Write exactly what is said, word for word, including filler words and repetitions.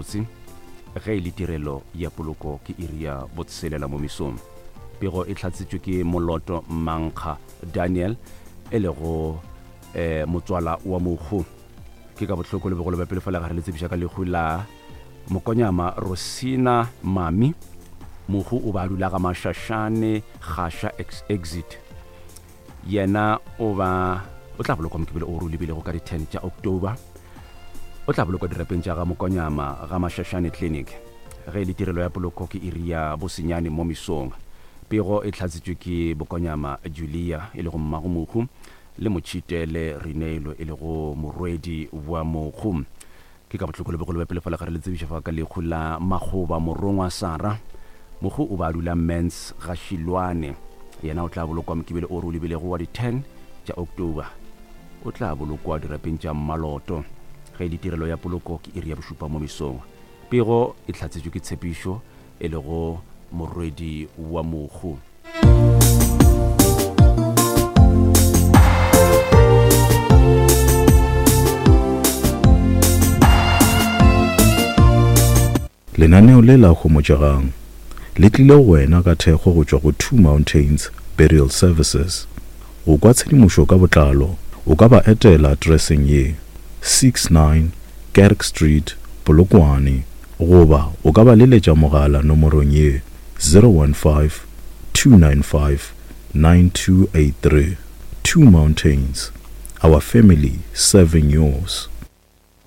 gabotse ge ile tirelo ya poloko ke iri ya botselela mo mesong. Pego e tlhatsitswe ke Moloto Mankga Daniel e le go eh, motswala wa mohu. Ke ka botlhoko le bogolo ba pele fela gare le tsebiša ka lego la Mokonyama Rosina Mami. Mohu o ba dula ga Mashashane Gasha exit. Yena o ba o tla bolokwa mokebele o rulebile go ka di ten tša October. O tla bolokwa dirapeng tša ga Mokonyama ga Mashashane Clinic ge le tirelo ya poloko ke iri ya bosenyane mo mesong. Pego e tlhatsitswe ke Bokonyama Julia e le go mmago mohu le Motšhitele Rineilo e le go morwedi wa mohu. Ke ka botlhoko le bogolo ba pele fela gare le tsebiša fa ka lego la Makgoba Morongwa Sara. Mohu o ba dula Mens Gashilwane. Yena o tla bolokwa mokebele o rulebile go wa di ten tša October. O tla bolokwa dirapeng tša Maloto ge ditirelo ya poloko ke iri ya bošupa mo mesong. Pego e tlhatsitswe ke Tshepišo e le go morwedi wa mohu. Lenaneo le la homotšagang le tlile go wena ka thekgo go tšwa go Two Mountains Burial Services. Go kwa tshedimošo ka botlalo o ka ba etela addresseng ye sixty-nine Kerk Street, Polokwane, goba o ka ba leletša mogala nomorong ye zero one five two nine five nine two eight three. Two Mountains, our family serving yours.